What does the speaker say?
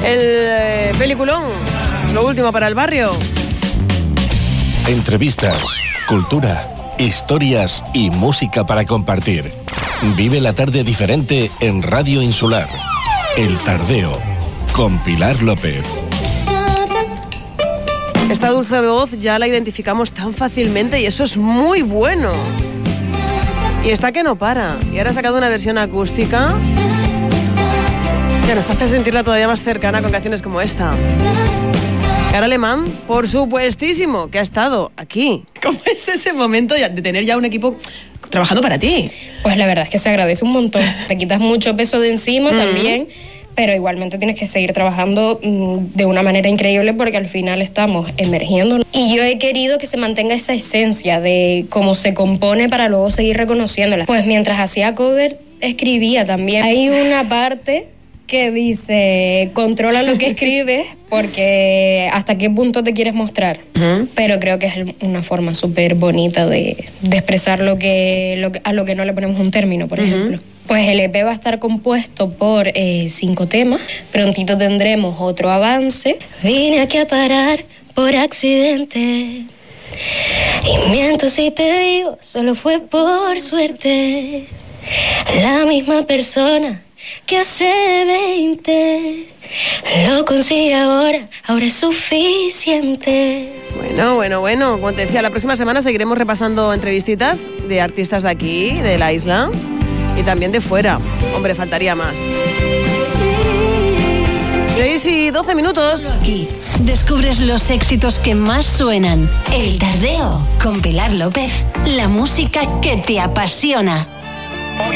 El peliculón, lo último para el barrio. Entrevistas, cultura, historias y música para compartir. Vive la tarde diferente en Radio Insular. El Tardeo, con Pilar López. Esta dulce voz ya la identificamos tan fácilmente y eso es muy bueno. Y está que no para. Y ahora ha sacado una versión acústica que nos hace sentirla todavía más cercana con canciones como esta. Cara Alemán, por supuestísimo, que ha estado aquí. ¿Cómo es ese momento de tener ya un equipo trabajando para ti? Pues la verdad es que se agradece un montón. Te quitas mucho peso de encima también, pero igualmente tienes que seguir trabajando de una manera increíble porque al final estamos emergiendo. Y yo he querido que se mantenga esa esencia de cómo se compone para luego seguir reconociéndola. Pues mientras hacía cover, escribía también. Hay una parte que dice, controla lo que escribes porque hasta qué punto te quieres mostrar. Pero creo que es una forma súper bonita de expresar a lo que no le ponemos un término, por ejemplo. Pues el EP va a estar compuesto por 5 temas. Prontito tendremos otro avance. Vine aquí a parar por accidente y miento si te digo, solo fue por suerte. La misma persona que hace 20 lo consigue ahora es suficiente. Bueno, como te decía, la próxima semana seguiremos repasando entrevistitas de artistas de aquí, de la isla y también de fuera. Hombre, faltaría más. 6:12. Aquí descubres los éxitos que más suenan. El Tardeo con Pilar López. La música que te apasiona.